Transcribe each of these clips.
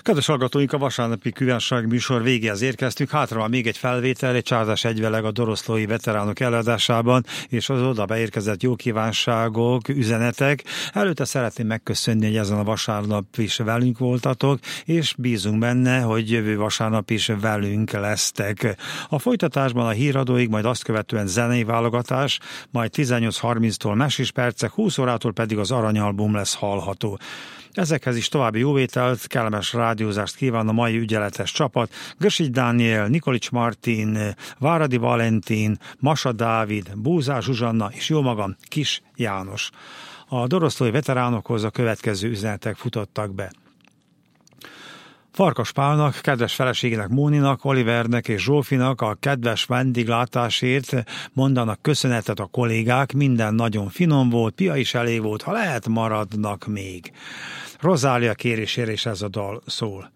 Kedves hallgatóink, a vasárnapi kívánság műsor végéhez érkeztünk. Hátra van még egy felvétel, egy csárdás egyveleg a doroszlói veteránok előadásában, és az oda beérkezett jó kívánságok, üzenetek. Előtte szeretném megköszönni, hogy ezen a vasárnap is velünk voltatok, és bízunk benne, hogy jövő vasárnap is velünk lesztek. A folytatásban a híradóig, majd azt követően zenei válogatás, majd 18:30-tól Mesés percek, 20 órától pedig az Aranyalbum lesz hallható. Ezekhez is további jóvételt, kellemes rádiózást kíván a mai ügyeletes csapat: Gösigy Dániel, Nikolics Martin, Váradi Valentin, Masa Dávid, Búzár Zsuzsanna és jómagam, Kis János. A doroszlói veteránokhoz a következő üzenetek futottak be. Farkas Pálnak, kedves feleségének Móninak, Olivernek és Zsófinak a kedves vendéglátásért mondanak köszönetet a kollégák, minden nagyon finom volt, pia is elég volt, ha lehet maradnak még. Rozália kérésére is ez a dal szól.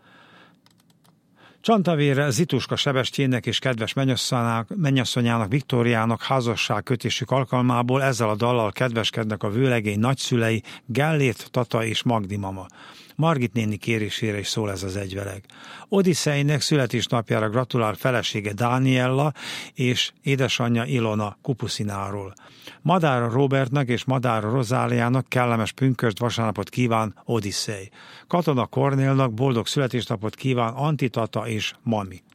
Csantavére Zituska Sebestyénnek és kedves mennyasszonyának Viktóriának házasságkötésük alkalmából ezzel a dallal kedveskednek a vőlegény nagyszülei Gellért, Tata és Magdi mama. Margit néni kérésére is szól ez az egyveleg. Odiszeinek születésnapjára gratulál felesége Dániella és édesanyja Ilona Kupuszináról. Madára Robertnak és Madára Rozáliának kellemes pünkösd vasárnapot kíván Odiszei. Katona Kornélnak boldog születésnapot kíván Antitata és Mami.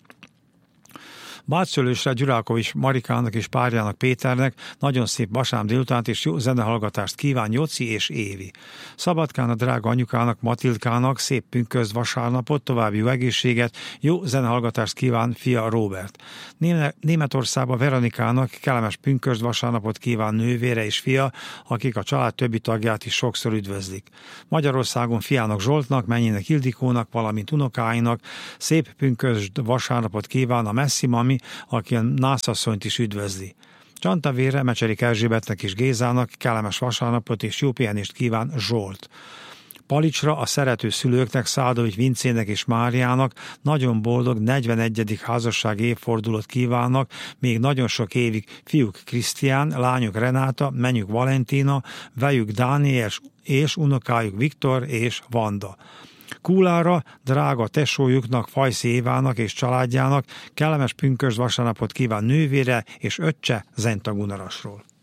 Bátszölősre Gyurákovics Marikának és párjának Péternek nagyon szép vasárnap délutánt és jó zenehallgatást kíván Joci és Évi. Szabadkán a drága anyukának, Matildkának szép pünkösd vasárnapot, további jó egészséget, jó zenehallgatást kíván fia Róbert. Németországban Veronikának kellemes pünkösd vasárnapot kíván nővére és fia, akik a család többi tagját is sokszor üdvözlik. Magyarországon fiának Zsoltnak, mennyinek Ildikónak, valamint unokáinak szép pünkösd vasárnapot kíván a Messzi mami, aki a nászasszonyt is üdvözli. Csantavére Mecserik Erzsébetnek és Gézának kellemes vasárnapot és jó pihenést kíván Zsolt. Palicsra a szerető szülőknek, Szádovics Vincének és Máriának nagyon boldog 41. házasság évfordulót kívánnak, még nagyon sok évig fiúk Krisztián, lányuk Renáta, menyük Valentina, vejük Dániel és unokájuk Viktor és Vanda. Kúlára drága tesójuknak, Fajszi Évának és családjának kellemes pünkösd vasárnapot kíván nővére és öccse Zenta Gunarasról.